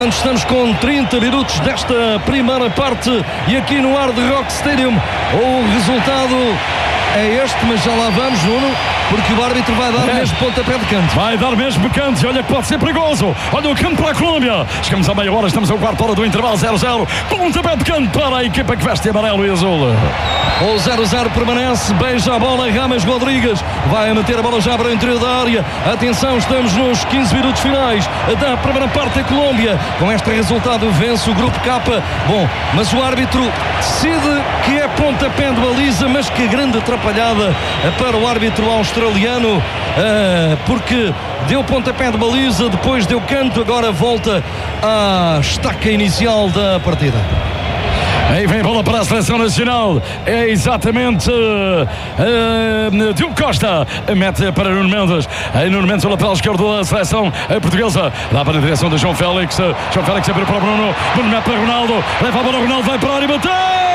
Estamos com 30 minutos desta primeira parte e aqui no Hard Rock Stadium o resultado é este, mas já lá vamos, Nuno, porque o árbitro vai dar mesmo pontapé de canto. Vai dar mesmo canto, olha que pode ser perigoso. Olha o canto para a Colômbia. Chegamos à meia hora, estamos ao quarto hora do intervalo, 0-0. Pontapé de canto para a equipa que veste amarelo e azul. O 0-0 permanece, beija a bola James Rodrigues, vai meter a bola já para o interior da área. Atenção, estamos nos 15 minutos finais da primeira parte da Colômbia. Com este resultado vence o Grupo K. Bom, mas o árbitro decide que é pontapé de baliza, mas que grande atrapalhada para o árbitro australiano, porque deu pontapé de baliza, depois deu canto, agora volta à estaca inicial da partida. Aí vem a bola para a seleção nacional. É exatamente Diogo Costa. Mete para Nuno Mendes. Aí Nuno Mendes, o lateral esquerdo da seleção portuguesa. Dá para a direção de João Félix. João Félix abriu para o Bruno. Bruno mete para Ronaldo. Leva a bola, Ronaldo vai para a área e bateu.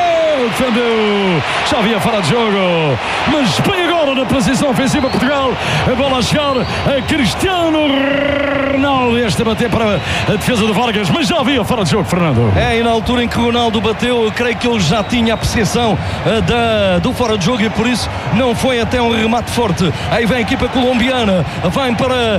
Defendeu. Já havia fora de jogo. Mas bem agora na posição ofensiva Portugal. A bola a chegar a Cristiano Ronaldo. Este a bater para a defesa de Vargas. Mas já havia fora de jogo, Fernando. É, e na altura em que o Ronaldo bateu, eu creio que ele já tinha a percepção do fora de jogo e por isso não foi até um remate forte. Aí vem a equipa colombiana, vai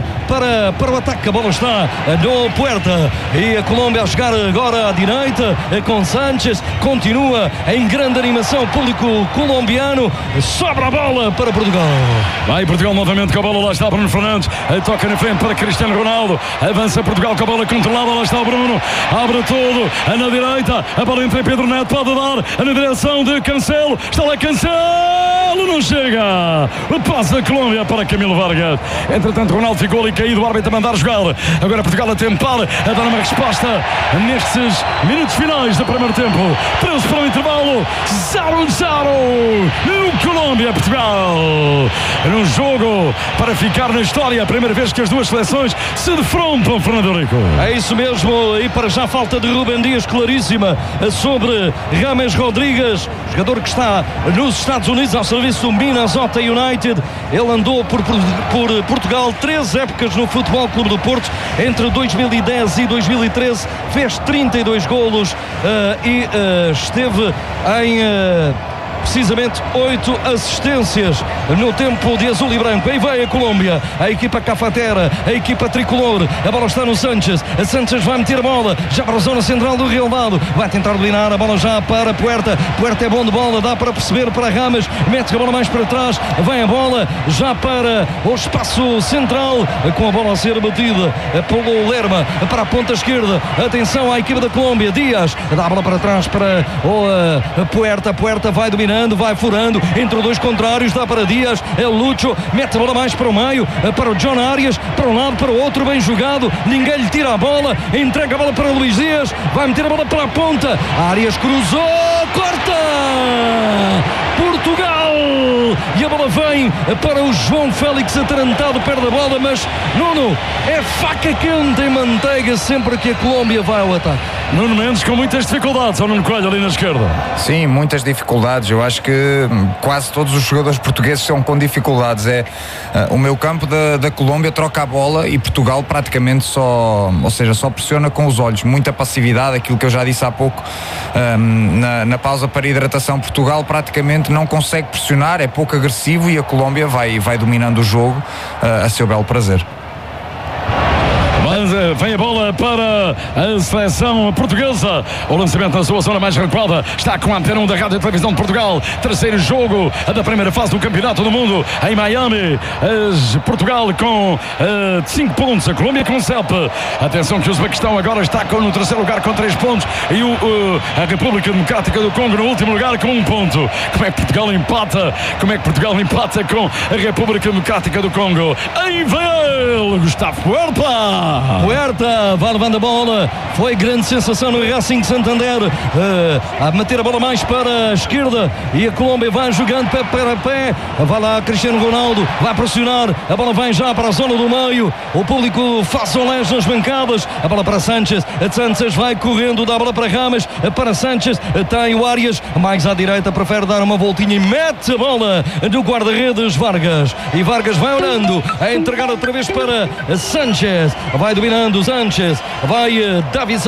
para o ataque, a bola está no Puerta e a Colômbia a chegar agora à direita com Sánchez, continua em grande animação o público colombiano, sobra a bola para Portugal. Vai Portugal novamente com a bola, lá está Bruno Fernandes, toca na frente para Cristiano Ronaldo, avança Portugal com a bola controlada, lá está o Bruno, abre tudo, na direita, a bola entra em Pedro Neto, pode dar na direção de Cancelo, está lá Cancelo, não chega, o passe da Colômbia para Camilo Vargas. Entretanto Ronaldo ficou ali caído, o árbitro a mandar jogar, agora Portugal a tentar a dar uma resposta nestes minutos finais do primeiro tempo. 13 para o intervalo, 0-0 no Colômbia-Portugal, num jogo para ficar na história, a primeira vez que as duas seleções se defrontam, Fernando Rico. É isso mesmo, e para já falta de Rúben Dias claríssima sobre James Rodrigues, jogador que está nos Estados Unidos ao serviço do Minnesota United. Ele andou por Portugal 3 épocas no Futebol Clube do Porto, entre 2010 e 2013 fez 32 golos e esteve em precisamente 8 assistências no tempo de azul e branco. Aí vai a Colômbia, a equipa cafetera, a equipa tricolor, a bola está no Sánchez, a Sánchez vai meter a bola já para a zona central do Real Madrid, vai tentar dominar a bola já para Puerta. Puerta é bom de bola, dá para perceber para James, mete a bola mais para trás, vai a bola já para o espaço central, com a bola a ser batida pelo Lerma para a ponta esquerda. Atenção à equipa da Colômbia, Dias dá a bola para trás para o Puerta. Puerta vai dominando, vai furando entre dois contrários, dá para Dias, é Lucho, mete a bola mais para o meio, para o John Arias, para um lado, para o outro, bem jogado, ninguém lhe tira a bola, entrega a bola para o Luís Dias, vai meter a bola para a ponta, Arias cruzou, corta Portugal, e a bola vem para o João Félix atarantado, perde a bola, mas Nuno, é faca quente em manteiga sempre que a Colômbia vai ao ataque. Nuno Mendes com muitas dificuldades, ou Nuno Coelho ali na esquerda. Sim, muitas dificuldades. Eu acho que quase todos os jogadores portugueses estão com dificuldades. O meio campo da Colômbia troca a bola e Portugal praticamente só pressiona com os olhos. Muita passividade, aquilo que eu já disse há pouco na pausa para hidratação. Portugal praticamente não consegue pressionar, é pouco agressivo e a Colômbia vai dominando o jogo a seu belo prazer. Vem a bola para a seleção portuguesa. O lançamento na sua zona mais recuada. Está com a antena 1 da Rádio e Televisão de Portugal. Terceiro jogo da primeira fase do Campeonato do Mundo em Miami. Portugal com 5 pontos. A Colômbia com 7. Atenção que o Uzbequistão agora está no terceiro lugar com 3 pontos. E a República Democrática do Congo no último lugar com 1 ponto. Como é que Portugal empata? Como é que Portugal empata com a República Democrática do Congo? Aí vem ele, Gustavo Puerta. Puerta vai levando a bola, foi grande sensação no Racing Santander, a meter a bola mais para a esquerda e a Colômbia vai jogando pé para pé, vai lá Cristiano Ronaldo, vai pressionar, a bola vem já para a zona do meio, o público faz olés nas bancadas, a bola para Sánchez, Sánchez vai correndo, dá a bola para James, para Sánchez, tem o Arias, mais à direita, prefere dar uma voltinha e mete a bola do guarda-redes Vargas, e Vargas vai orando, a entregar outra vez para Sánchez, vai dominando Sánchez, vai Davi